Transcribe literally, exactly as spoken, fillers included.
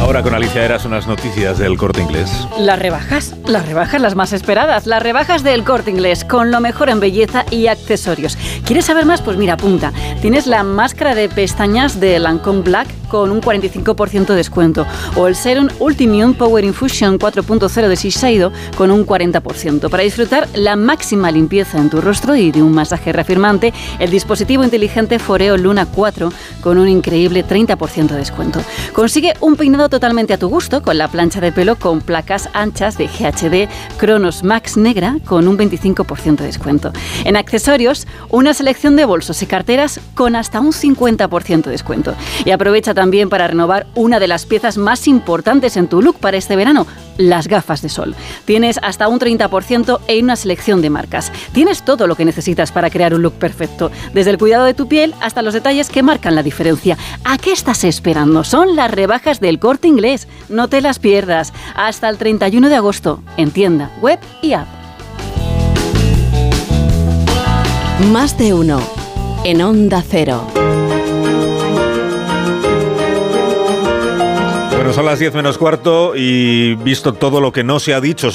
Ahora con Alicia Eras unas noticias del Corte Inglés. Las rebajas, las rebajas las más esperadas, las rebajas del Corte Inglés, con lo mejor en belleza y accesorios. ¿Quieres saber más? Pues mira, apunta. Tienes la máscara de pestañas de Lancôme Black con un cuarenta y cinco por ciento de descuento, o el Serum Ultimune Power Infusion cuatro punto cero de Shiseido con un cuarenta por ciento. Para disfrutar la máxima limpieza en tu rostro y de un masaje reafirmante, el dispositivo inteligente Foreo Luna cuatro con un increíble treinta por ciento de descuento. Consigue un peinado totalmente a tu gusto con la plancha de pelo con placas anchas de G H D Kronos Max negra con un veinticinco por ciento de descuento. En accesorios, una selección de bolsos y carteras con hasta un cincuenta por ciento de descuento. Y aprovecha también para renovar una de las piezas más importantes en tu look para este verano, las gafas de sol. Tienes hasta un treinta por ciento en una selección de marcas. Tienes todo lo que necesitas para crear un look perfecto, desde el cuidado de tu piel hasta los detalles que marcan la diferencia. ¿A qué estás esperando? Son las rebajas del Corte Inglés. No te las pierdas. Hasta el treinta y uno de agosto, en tienda, web y app. Más de uno, en Onda Cero. Bueno, son las diez menos cuarto y visto todo lo que no se ha dicho